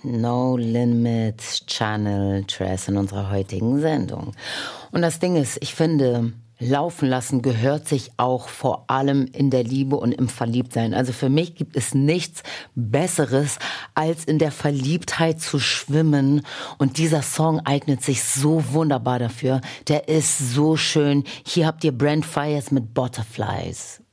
No Limits Channel Tres in unserer heutigen Sendung. Und das Ding ist, ich finde, laufen lassen gehört sich auch vor allem in der Liebe und im Verliebtsein. Also für mich gibt es nichts Besseres, als in der Verliebtheit zu schwimmen. Und dieser Song eignet sich so wunderbar dafür. Der ist so schön. Hier habt ihr Brent Faiyaz mit Butterflies.